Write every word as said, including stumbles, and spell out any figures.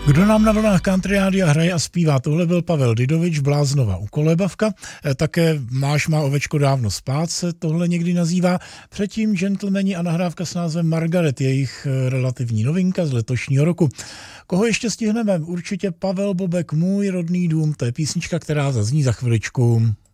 Kdo nám na vlnách Country Rádia hraje a zpívá? Tohle byl Pavel Didovič, Bláznova u Kolébavka. Také Máš má ovečko dávno spát se tohle někdy nazývá. Předtím Gentlemani a nahrávka s názvem Margaret, jejich relativní novinka z letošního roku. Koho ještě stihneme? Určitě Pavel Bobek, Můj rodný dům, to je písnička, která zazní za chviličku.